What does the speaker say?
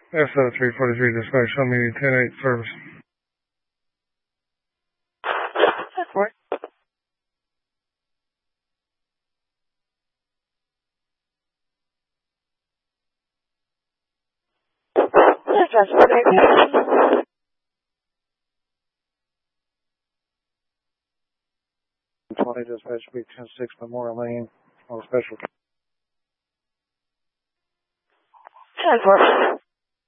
SO 343 dispatch, show me 10-8 service. 10-4. Transport 20 dispatch, be 10-6 Memorial Lane on special. 10-4.